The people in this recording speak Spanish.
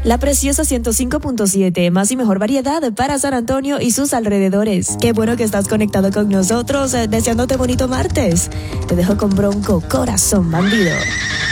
La Preciosa 105.7, más y mejor variedad para San Antonio y sus alrededores. Qué bueno que estás conectado con nosotros, deseándote bonito martes. Te dejo con Bronco, Corazón Bandido.